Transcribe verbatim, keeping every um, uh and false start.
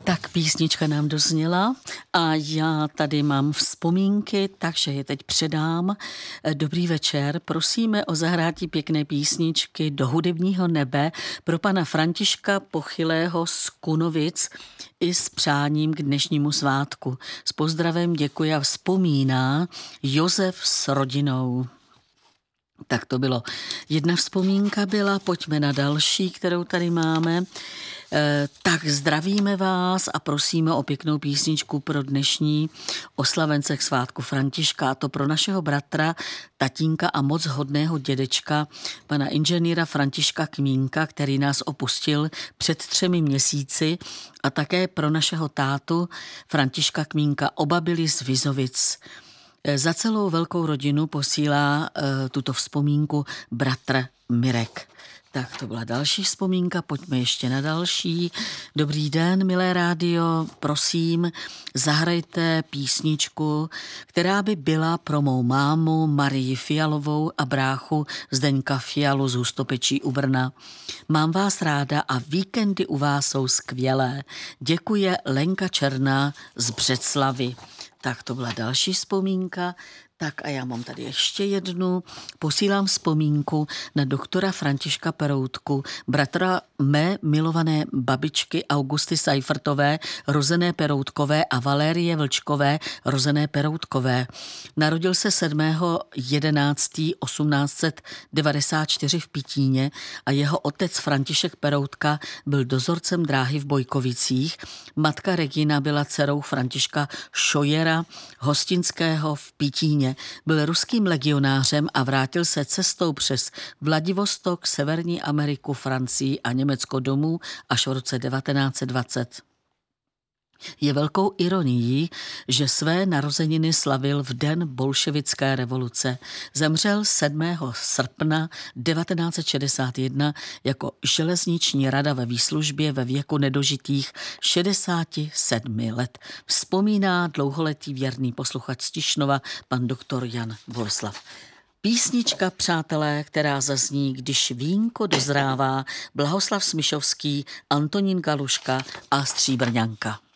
Tak písnička nám dozněla a já tady mám vzpomínky, takže je teď předám. Dobrý večer, prosíme o zahrátí pěkné písničky do hudebního nebe pro pana Františka Pochylého z Kunovic i s přáním k dnešnímu svátku. S pozdravem děkuji a vzpomíná Josef s rodinou. Tak to bylo. Jedna vzpomínka byla, pojďme na další, kterou tady máme. E, tak zdravíme vás a prosíme o pěknou písničku pro dnešní oslavence k svátku Františka, a to pro našeho bratra, tatínka a moc hodného dědečka, pana inženýra Františka Kmínka, který nás opustil před třemi měsíci, a také pro našeho tátu Františka Kmínka. Oba byli z Vizovic. Za celou velkou rodinu posílá uh, tuto vzpomínku bratr Mirek. Tak to byla další vzpomínka, pojďme ještě na další. Dobrý den, milé rádio, prosím, zahrajte písničku, která by byla pro mou mámu Marii Fialovou a bráchu Zdeňka Fialu z Hustopečí u Brna. Mám vás ráda a víkendy u vás jsou skvělé. Děkuje Lenka Černá z Břeclavy. Tak to byla další vzpomínka. Tak a já mám tady ještě jednu. Posílám vzpomínku na doktora Františka Peroutku, bratra mé milované babičky Augusty Seifertové, rozené Peroutkové, a Valérie Vlčkové, rozené Peroutkové. Narodil se sedmého jedenáctého osmnáct set devadesát čtyři v Pitíně a jeho otec František Peroutka byl dozorcem dráhy v Bojkovicích. Matka Regina byla dcerou Františka Šojera Hostinského v Pitíně. Byl ruským legionářem a vrátil se cestou přes Vladivostok, Severní Ameriku, Francii a Německo domů až v roce devatenáct set dvacet. Je velkou ironií, že své narozeniny slavil v den bolševické revoluce. Zemřel sedmého srpna devatenáct set šedesát jedna jako železniční rada ve výslužbě ve věku nedožitých šedesáti sedmi let. Vzpomíná dlouholetý věrný posluchač z Tišnova, pan doktor Jan Boleslav. Písnička, přátelé, která zazní, když vínko dozrává, Blahoslav Smišovský, Antonín Galuška a Stříbrňanka.